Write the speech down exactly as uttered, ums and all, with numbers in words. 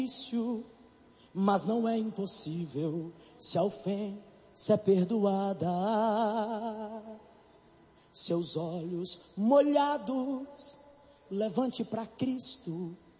difícil, mas não é impossível se a ofensa é perdoada. Seus olhos molhados, levante para Cristo.